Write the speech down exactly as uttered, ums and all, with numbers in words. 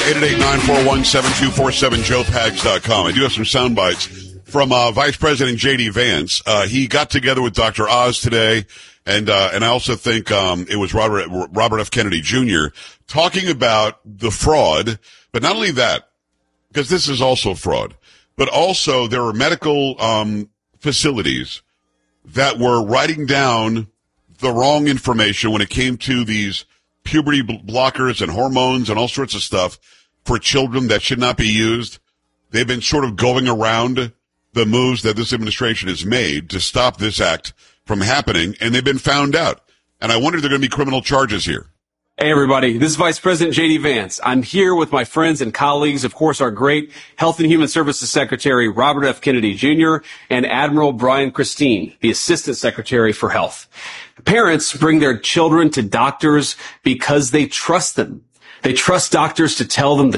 eight eight eight, nine four one, seven two four seven, joe pags dot com. I do have some sound bites from uh, Vice President J D. Vance. Uh, he got together with Doctor Oz today, and uh, and I also think um, it was Robert Robert F. Kennedy Junior talking about the fraud, but not only that, because this is also fraud, but also there are medical um, facilities that were writing down the wrong information when it came to these puberty blockers and hormones and all sorts of stuff for children that should not be used. They've been sort of going around the moves that this administration has made to stop this act from happening, and they've been found out. And I wonder if there are going to be criminal charges here. Hey, everybody. This is Vice President J D. Vance. I'm here with my friends and colleagues, of course, our great Health and Human Services Secretary, Robert F. Kennedy Junior, and Admiral Brian Christine, the Assistant Secretary for Health. Parents bring their children to doctors because they trust them. They trust doctors to tell them the